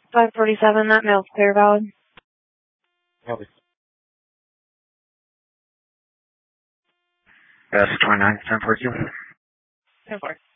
547, that mail's clear, valid. Copy. That's 29, 1042. 10-4.